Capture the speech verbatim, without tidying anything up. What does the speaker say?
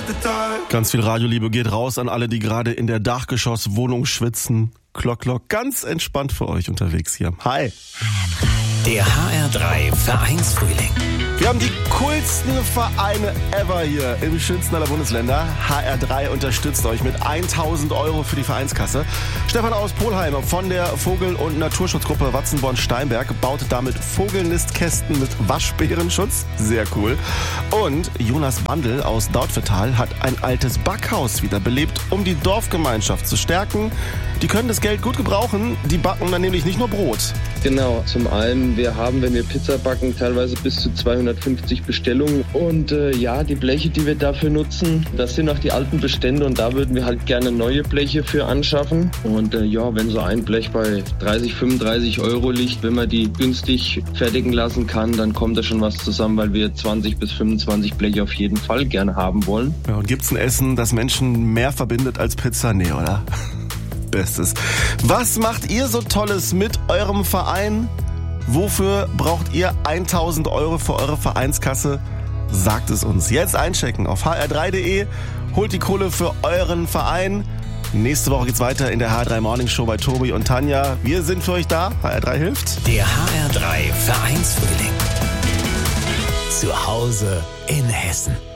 Ganz viel Radioliebe geht raus an alle, die gerade in der Dachgeschosswohnung schwitzen. Klock, klock, ganz entspannt für euch unterwegs hier. Hi. Der H R drei Vereinsfrühling. Wir haben die coolsten Vereine ever hier im schönsten aller Bundesländer. H R drei unterstützt euch mit tausend Euro für die Vereinskasse. Stefan aus Polheim von der Vogel- und Naturschutzgruppe Watzenborn-Steinberg baut damit Vogelnistkästen mit Waschbärenschutz. Sehr cool. Und Jonas Bandel aus Dautphetal hat ein altes Backhaus wiederbelebt, um die Dorfgemeinschaft zu stärken. Die können das Geld gut gebrauchen. Die backen dann nämlich nicht nur Brot. Genau, zum einen, wir haben, wenn wir Pizza backen, teilweise bis zu zweihundertfünfzig Bestellungen. Und äh, ja, die Bleche, die wir dafür nutzen, das sind auch die alten Bestände und da würden wir halt gerne neue Bleche für anschaffen. Und äh, ja, wenn so ein Blech bei dreißig, fünfunddreißig Euro liegt, wenn man die günstig fertigen lassen kann, dann kommt da schon was zusammen, weil wir zwanzig bis fünfundzwanzig Bleche auf jeden Fall gerne haben wollen. Ja, und gibt's ein Essen, das Menschen mehr verbindet als Pizza? Nee, oder? Bestes. Was macht ihr so Tolles mit eurem Verein? Wofür braucht ihr tausend Euro für eure Vereinskasse? Sagt es uns. Jetzt einchecken auf h r drei punkt d e. Holt die Kohle für euren Verein. Nächste Woche geht's weiter in der H R drei Morning Show bei Tobi und Tanja. Wir sind für euch da. H R drei hilft. Der H R drei Vereinsfrühling. Zu Hause in Hessen.